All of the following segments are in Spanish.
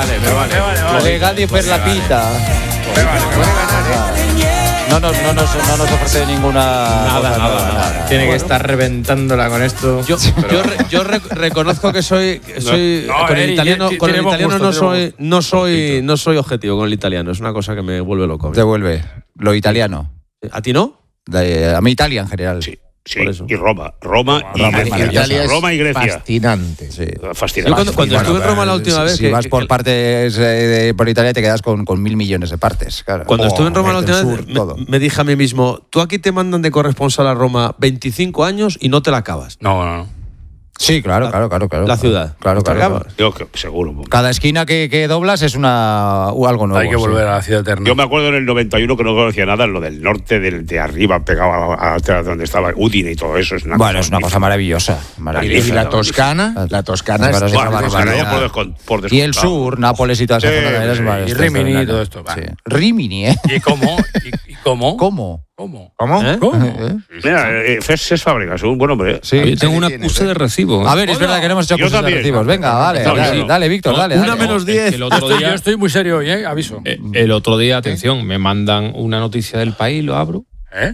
vale. Legadi per la pita. No nos ofrece ninguna. Nada. Tiene que estar reventándola con esto. Yo reconozco que soy con el italiano no soy objetivo con el italiano, es una cosa que me vuelve loco. Te vuelve lo italiano. ¿A ti no? A mí Italia en general. Sí, y Roma y Grecia. Fascinante. Sí. Fascinante. Cuando estuve en Roma la última vez. Si vas por partes por Italia te quedas con 1.000 millones de partes. Claro. Cuando estuve en Roma la última vez me dije a mí mismo, tú aquí te mandan de corresponsal a Roma 25 años y no te la acabas. No. Sí, claro. La ciudad. Claro. Yo seguro. Cada esquina que doblas es algo nuevo. Hay que volver a la ciudad eterna. Yo me acuerdo en el 91 que no conocía nada, lo del norte, de arriba, pegado a donde estaba Udine y todo eso. Es una cosa maravillosa. Y la Toscana. La Toscana es por y el sur, Nápoles y todas esas zonas. Y Rimini y todo esto. Sí. Rimini, ¿eh? ¿Y cómo? ¿Cómo? Mira, Cés Fábregas, un buen hombre. Sí. Yo tengo una acuse de recibo. A ver, es verdad que no hemos hecho cosas de recibos. Venga, dale, Víctor, dale. Una menos 10. Yo estoy muy serio hoy, aviso. El otro día, atención, me mandan una noticia del País, lo abro.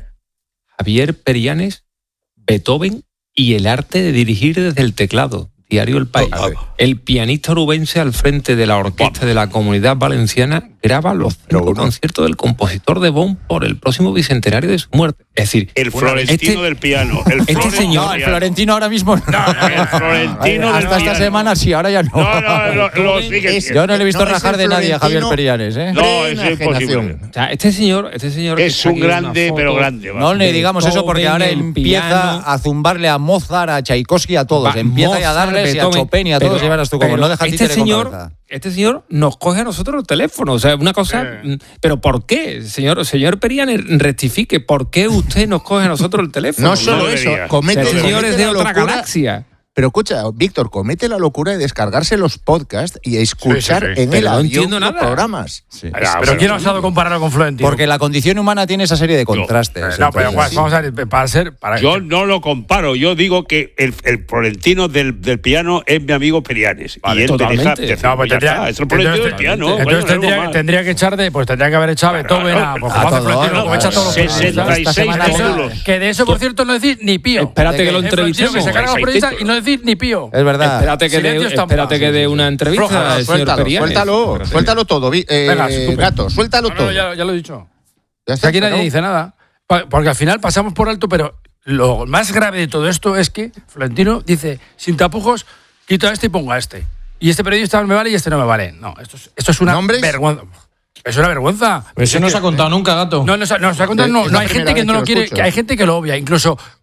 Javier Perianes, Beethoven y el arte de dirigir desde el teclado. Diario El País. El pianista orubense al frente de la orquesta de la Comunidad Valenciana graba los 5 conciertos del compositor de Bonn por el próximo bicentenario de su muerte. Es decir, el florentino del piano. El florentino ahora mismo no. El florentino del hasta esta piano. semana sí, ahora ya no. No, sigue. Yo no le he visto rajar de nadie a Javier Perianes, ¿eh? No, es imposible. o sea, este señor Es un grande, pero grande. No le digamos eso porque ahora empieza a zumbarle a Mozart, a Tchaikovsky, a todos. Empieza ya a darles y a Chopin y a todos. Y verás tú como no deja títere con cabeza. Este señor nos coge a nosotros el teléfono, o sea, una cosa. ¿Pero por qué, señor Perianes, rectifique? ¿Por qué usted nos coge a nosotros el teléfono? No solo eso, Este señor es de otra galaxia. Pero escucha, Víctor, comete la locura de descargarse los podcasts y escuchar en el avión los programas. Sí. Pero ¿quién ha osado compararlo con Florentino? Porque la condición humana tiene esa serie de contrastes. No, pero vamos a ver, yo no lo comparo, yo digo que el Florentino del piano es mi amigo Perianes. Vale, y él totalmente. es el Florentino del piano. Entonces tendría que echar tendría que haber echado a Beethoven a Florentino, como echa todos los 66 módulos. Que de eso, por cierto, no decir ni pío. Espérate que lo entrevistemos. Que se carga los periodistas y no decir ni pío. Es verdad. Espérate que dé una entrevista al señor Perianes. Suéltalo todo, Gato, suéltalo todo. Ya lo he dicho. Aquí nadie dice nada. Porque al final pasamos por alto, pero lo más grave de todo esto es que Florentino dice, sin tapujos, quito a este y pongo a este. Y este periodista me vale y este no me vale. No, esto es una vergüenza. Es una vergüenza. Pero eso no se ha contado nunca, Gato. No se ha contado, no. Hay gente que no lo quiere, hay gente que lo obvia. Incluso